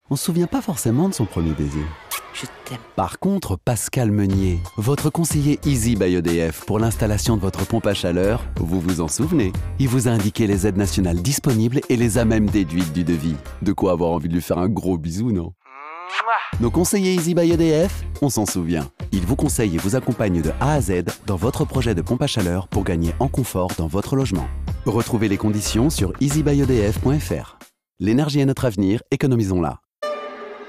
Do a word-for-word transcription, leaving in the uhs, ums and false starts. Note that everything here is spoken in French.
on se souvient pas forcément de son premier baiser. Je t'aime. Par contre, Pascal Meunier, votre conseiller Easy by E D F pour l'installation de votre pompe à chaleur, vous vous en souvenez? Il vous a indiqué les aides nationales disponibles et les a même déduites du devis. De quoi avoir envie de lui faire un gros bisou, non? Nos conseillers Easy by E D F, on s'en souvient. Ils vous conseillent et vous accompagnent de A à Z dans votre projet de pompe à chaleur pour gagner en confort dans votre logement. Retrouvez les conditions sur easy by e d f point f r. L'énergie est notre avenir, économisons-la.